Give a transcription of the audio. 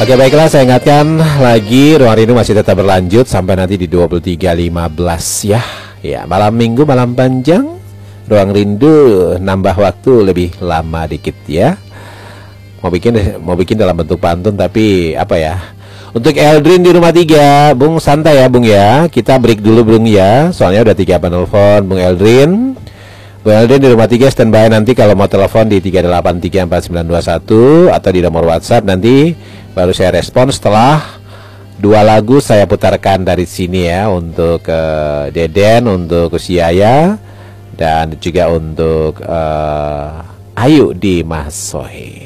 Oke, baiklah, saya ingatkan lagi Ruang Rindu masih tetap berlanjut sampai nanti di 23.15 ya. Ya, malam Minggu, malam panjang, Ruang Rindu nambah waktu lebih lama dikit ya. Mau bikin dalam bentuk pantun, tapi apa ya? Untuk Eldrin di rumah 3, Bung santai ya Bung ya. Kita break dulu Bung ya. Soalnya udah 3 penelpon Bung Eldrin. Bung Eldrin di rumah 3 standby nanti kalau mau telepon di 3834921 atau di nomor WhatsApp nanti baru saya respon setelah 2 lagu saya putarkan dari sini ya, untuk Deden, untuk Siaya, dan juga untuk Ayu di Mas Sohe.